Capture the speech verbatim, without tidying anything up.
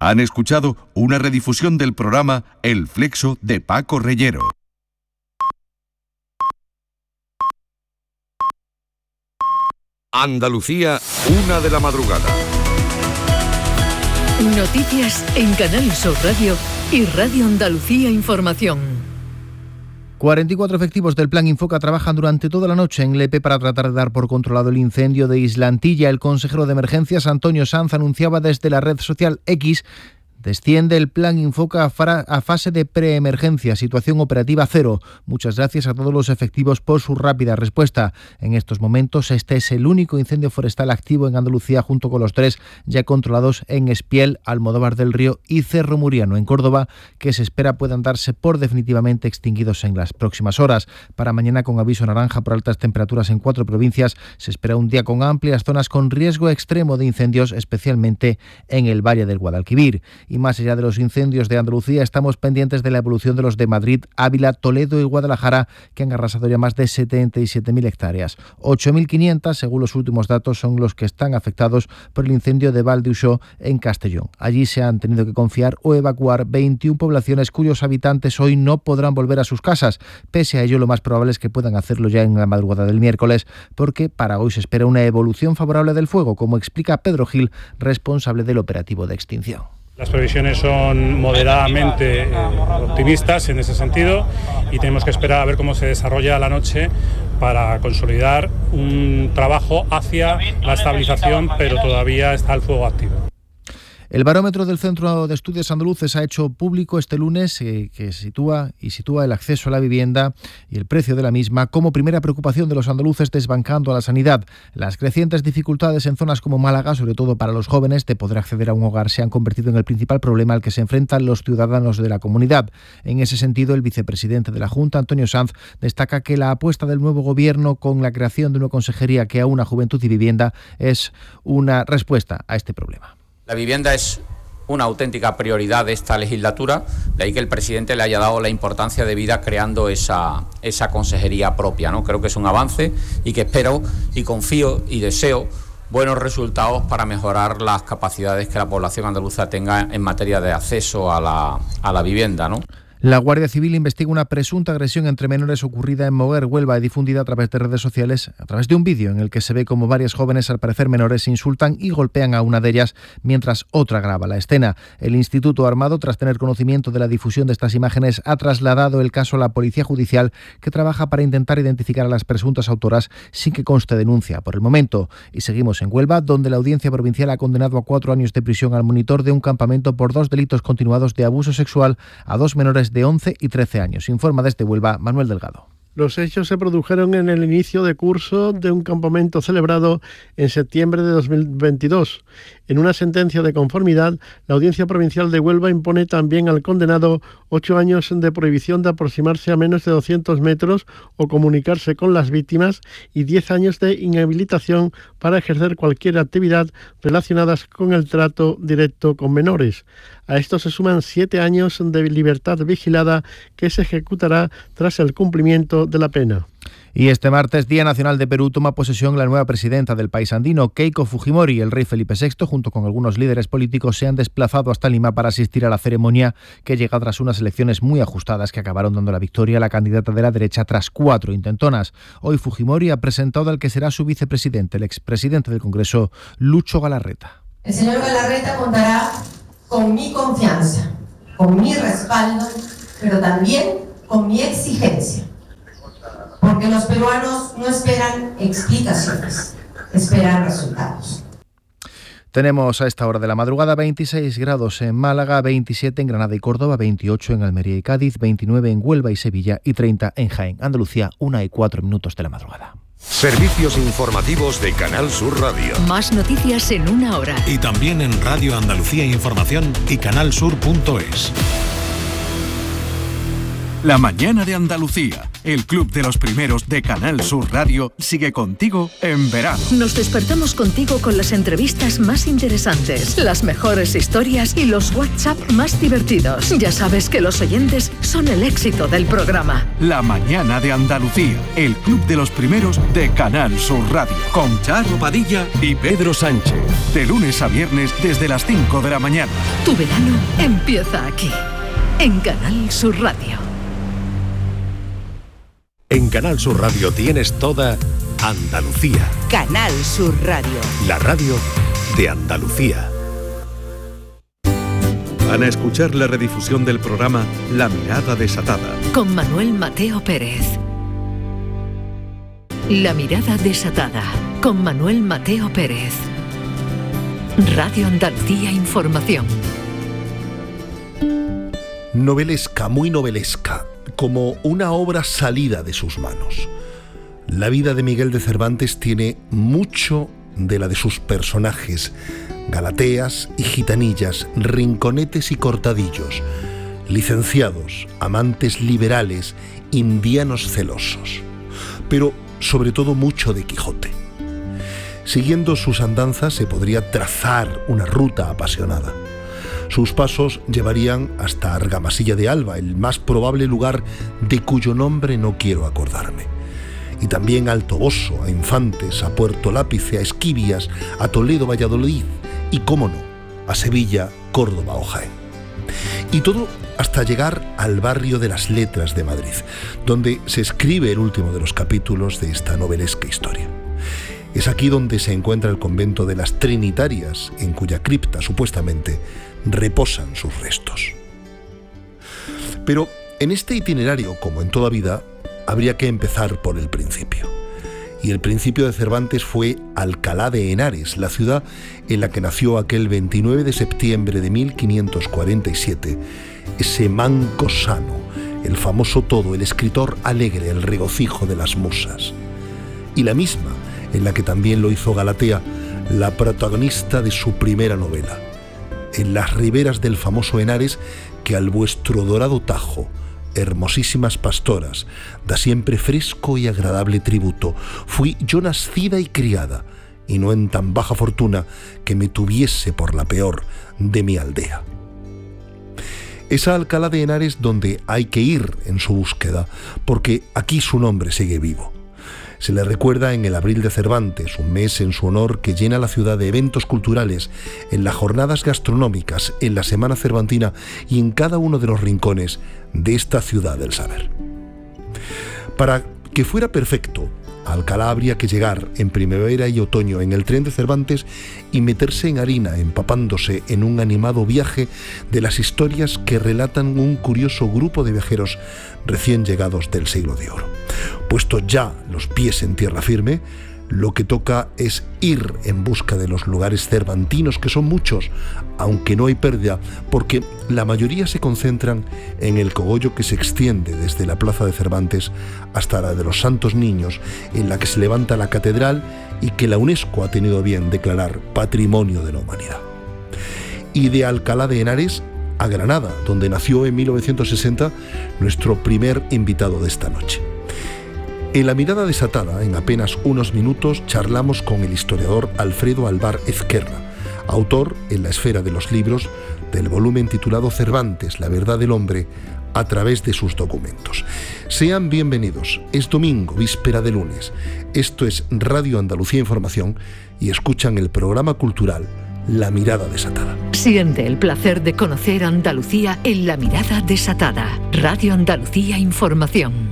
Han escuchado una redifusión del programa El Flexo de Paco Reyero. Andalucía, una de la madrugada. Noticias en Canal Sur Radio y Radio Andalucía Información. cuarenta y cuatro efectivos del Plan Infoca trabajan durante toda la noche en Lepe para tratar de dar por controlado el incendio de Islantilla. El consejero de Emergencias, Antonio Sanz, anunciaba desde la red social X: desciende el Plan Infoca a fase de preemergencia, situación operativa cero. Muchas gracias a todos los efectivos por su rápida respuesta. En estos momentos, este es el único incendio forestal activo en Andalucía, junto con los tres ya controlados en Espiel, Almodóvar del Río y Cerro Muriano, en Córdoba, que se espera puedan darse por definitivamente extinguidos en las próximas horas. Para mañana, con aviso naranja por altas temperaturas en cuatro provincias, se espera un día con amplias zonas con riesgo extremo de incendios, especialmente en el Valle del Guadalquivir. Y más allá de los incendios de Andalucía, estamos pendientes de la evolución de los de Madrid, Ávila, Toledo y Guadalajara, que han arrasado ya más de setenta y siete mil hectáreas. ocho mil quinientas, según los últimos datos, son los que están afectados por el incendio de Val d'Uixó en Castellón. Allí se han tenido que confiar o evacuar veintiuna poblaciones cuyos habitantes hoy no podrán volver a sus casas. Pese a ello, lo más probable es que puedan hacerlo ya en la madrugada del miércoles, porque para hoy se espera una evolución favorable del fuego, como explica Pedro Gil, responsable del operativo de extinción. Las previsiones son moderadamente eh, optimistas en ese sentido y tenemos que esperar a ver cómo se desarrolla la noche para consolidar un trabajo hacia la estabilización, pero todavía está el fuego activo. El barómetro del Centro de Estudios Andaluces ha hecho público este lunes eh, que sitúa y sitúa el acceso a la vivienda y el precio de la misma como primera preocupación de los andaluces, desbancando a la sanidad. Las crecientes dificultades en zonas como Málaga, sobre todo para los jóvenes, de poder acceder a un hogar, se han convertido en el principal problema al que se enfrentan los ciudadanos de la comunidad. En ese sentido, el vicepresidente de la Junta, Antonio Sanz, destaca que la apuesta del nuevo gobierno con la creación de una consejería que aúna juventud y vivienda es una respuesta a este problema. La vivienda es una auténtica prioridad de esta legislatura, de ahí que el presidente le haya dado la importancia debida creando esa, esa consejería propia, ¿no? Creo que es un avance y que espero y confío y deseo buenos resultados para mejorar las capacidades que la población andaluza tenga en materia de acceso a la, a la vivienda, ¿no? La Guardia Civil investiga una presunta agresión entre menores ocurrida en Moguer, Huelva, y difundida a través de redes sociales, a través de un vídeo en el que se ve como varias jóvenes, al parecer menores, insultan y golpean a una de ellas mientras otra graba la escena. El Instituto Armado, tras tener conocimiento de la difusión de estas imágenes, ha trasladado el caso a la Policía Judicial, que trabaja para intentar identificar a las presuntas autoras sin que conste denuncia por el momento. Y seguimos en Huelva, donde la Audiencia Provincial ha condenado a cuatro años de prisión al monitor de un campamento por dos delitos continuados de abuso sexual a dos menores de once y trece años. Informa desde Huelva Manuel Delgado. Los hechos se produjeron en el inicio de curso de un campamento celebrado en septiembre de dos mil veintidós. En una sentencia de conformidad, la Audiencia Provincial de Huelva impone también al condenado ocho años de prohibición de aproximarse a menos de doscientos metros o comunicarse con las víctimas y diez años de inhabilitación para ejercer cualquier actividad relacionada con el trato directo con menores. A esto se suman siete años de libertad vigilada que se ejecutará tras el cumplimiento de la pena. Y este martes, Día Nacional de Perú, toma posesión la nueva presidenta del país andino, Keiko Fujimori. El rey Felipe sexto, junto con algunos líderes políticos, se han desplazado hasta Lima para asistir a la ceremonia, que llega tras unas elecciones muy ajustadas que acabaron dando la victoria a la candidata de la derecha tras cuatro intentonas. Hoy Fujimori ha presentado al que será su vicepresidente, el expresidente del Congreso, Lucho Galarreta. El señor Galarreta contará con mi confianza, con mi respaldo, pero también con mi exigencia. Porque los peruanos no esperan explicaciones, esperan resultados. Tenemos a esta hora de la madrugada veintiséis grados en Málaga, veintisiete en Granada y Córdoba, veintiocho en Almería y Cádiz, veintinueve en Huelva y Sevilla y treinta en Jaén. Andalucía, una y cuatro minutos de la madrugada. Servicios informativos de Canal Sur Radio. Más noticias en una hora. Y también en Radio Andalucía Información y canal sur punto es. La mañana de Andalucía. el club de los primeros de Canal Sur Radio, sigue contigo en verano. Nos despertamos contigo con las entrevistas más interesantes, las mejores historias y los WhatsApp más divertidos. Ya sabes que los oyentes son el éxito del programa. La mañana de Andalucía, el club de los primeros de Canal Sur Radio, con Charo Padilla y Pedro Sánchez. De lunes a viernes desde las cinco de la mañana. Tu verano empieza aquí, en Canal Sur Radio. En Canal Sur Radio tienes toda Andalucía. Canal Sur Radio. La radio de Andalucía. Van a escuchar la redifusión del programa La Mirada Desatada. Con Manuel Mateo Pérez. La Mirada Desatada. Con Manuel Mateo Pérez. Radio Andalucía Información. Novelesca, muy novelesca, como una obra salida de sus manos. La vida de Miguel de Cervantes tiene mucho de la de sus personajes, galateas y gitanillas, rinconetes y cortadillos, licenciados, amantes liberales, indianos celosos, pero sobre todo mucho de Quijote. Siguiendo sus andanzas se podría trazar una ruta apasionada. Sus pasos llevarían hasta Argamasilla de Alba, el más probable lugar de cuyo nombre no quiero acordarme. Y también a Alto Boso, a Infantes, a Puerto Lápice, a Esquivias, a Toledo, Valladolid y, cómo no, a Sevilla, Córdoba o Jaén. Y todo hasta llegar al barrio de las Letras de Madrid, donde se escribe el último de los capítulos de esta novelesca historia. Es aquí donde se encuentra el convento de las Trinitarias, en cuya cripta, supuestamente, reposan sus restos. Pero en este itinerario, como en toda vida, habría que empezar por el principio. Y el principio de Cervantes fue Alcalá de Henares, la ciudad en la que nació aquel veintinueve de septiembre de mil quinientos cuarenta y siete, ese manco sano, el famoso todo, el escritor alegre, el regocijo de las musas. Y la misma en la que también lo hizo Galatea, la protagonista de su primera novela, en las riberas del famoso Henares, que al vuestro dorado Tajo, hermosísimas pastoras, da siempre fresco y agradable tributo, fui yo nacida y criada, y no en tan baja fortuna que me tuviese por la peor de mi aldea. Esa Alcalá de Henares donde hay que ir en su búsqueda, porque aquí su nombre sigue vivo. Se le recuerda en el Abril de Cervantes, un mes en su honor que llena la ciudad de eventos culturales, en las jornadas gastronómicas, en la Semana Cervantina y en cada uno de los rincones de esta ciudad del saber. Para que fuera perfecto, a Alcalá habría que llegar en primavera y otoño en el tren de Cervantes y meterse en harina, empapándose en un animado viaje de las historias que relatan un curioso grupo de viajeros recién llegados del siglo de oro. Puestos ya los pies en tierra firme, lo que toca es ir en busca de los lugares cervantinos, que son muchos, aunque no hay pérdida, porque la mayoría se concentran en el cogollo que se extiende desde la plaza de Cervantes hasta la de los Santos Niños, en la que se levanta la catedral y que la UNESCO ha tenido bien declarar Patrimonio de la Humanidad. Y de Alcalá de Henares a Granada, donde nació en mil novecientos sesenta nuestro primer invitado de esta noche. En La Mirada Desatada, en apenas unos minutos, charlamos con el historiador Alfredo Alvar Ezquerra, autor en la esfera de los libros del volumen titulado Cervantes, la verdad del hombre, a través de sus documentos. Sean bienvenidos. Es domingo, víspera de lunes. Esto es Radio Andalucía Información y escuchan el programa cultural La Mirada Desatada. Siente el placer de conocer Andalucía en La Mirada Desatada. Radio Andalucía Información.